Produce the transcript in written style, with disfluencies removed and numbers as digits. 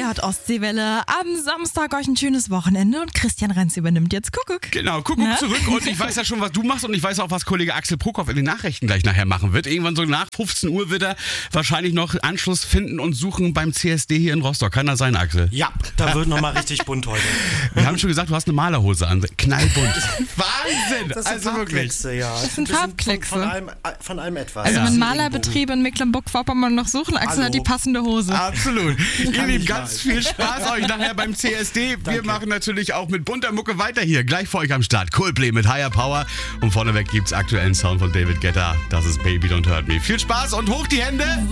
Ihr hört Ostseewelle. Am Samstag euch ein schönes Wochenende und Christian Renz übernimmt jetzt Kuckuck. Genau, Kuckuck zurück und ich weiß ja schon, was du machst und ich weiß auch, was Kollege Axel Prokop in den Nachrichten gleich nachher machen wird. Irgendwann so nach 15 Uhr wird er wahrscheinlich noch Anschluss finden und suchen beim CSD hier in Rostock. Kann das sein, Axel? Ja, da wird nochmal richtig bunt heute. Wir haben schon gesagt, du hast eine Malerhose an. Knallbunt. Wahnsinn! Das sind Farbkleckse, ja. Das sind Farbkleckse. Von allem etwas. Also ja. wenn Malerbetriebe in Mecklenburg-Vorpommern noch suchen, Axel hat die passende Hose. Absolut. Ihr Lieben, ganz viel Spaß euch nachher beim CSD. Wir machen natürlich auch mit bunter Mucke weiter hier. Gleich für euch am Start. Coldplay mit Higher Power. Und vorneweg gibt's aktuellen Sound von David Guetta. Das ist Baby Don't Hurt Me. Viel Spaß und hoch die Hände.